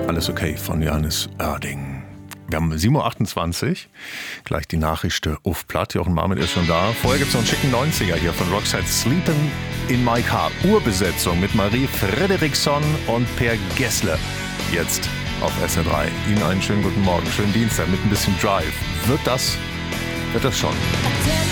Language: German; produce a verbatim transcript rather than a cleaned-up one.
Alles okay von Janis Oerding. Wir haben sieben Uhr achtundzwanzig, gleich die Nachrichten auf Platt. Jochen Marmit ist schon da. Vorher gibt es noch einen schicken neunziger hier von Roxette, Sleepin' in My Car. Urbesetzung mit Marie Frederiksson und Per Gessle. Jetzt auf S R drei. Ihnen einen schönen guten Morgen, schönen Dienstag mit ein bisschen Drive. Wird das, wird das schon?